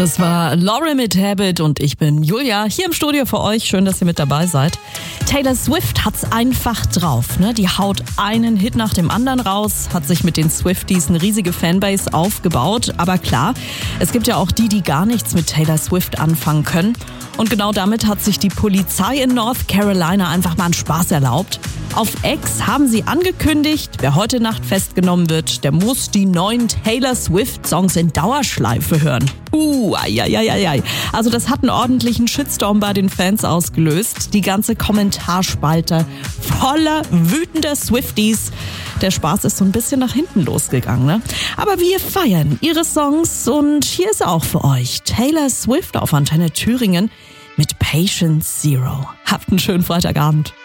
Das war Laura mit Habit und ich bin Julia, hier im Studio für euch. Schön, dass ihr mit dabei seid. Taylor Swift hat's einfach drauf, ne? Die haut einen Hit nach dem anderen raus, hat sich mit den Swifties eine riesige Fanbase aufgebaut. Aber klar, es gibt ja auch die gar nichts mit Taylor Swift anfangen können. Und genau damit hat sich die Polizei in North Carolina einfach mal einen Spaß erlaubt. Auf X haben sie angekündigt, wer heute Nacht festgenommen wird, der muss die neuen Taylor Swift-Songs in Dauerschleife hören. Ai. Also das hat einen ordentlichen Shitstorm bei den Fans ausgelöst. Die ganze Kommentarspalte voller wütender Swifties. Der Spaß ist so ein bisschen nach hinten losgegangen, ne? Aber wir feiern ihre Songs und hier ist auch für euch Taylor Swift auf Antenne Thüringen mit Patient Zero. Habt einen schönen Freitagabend.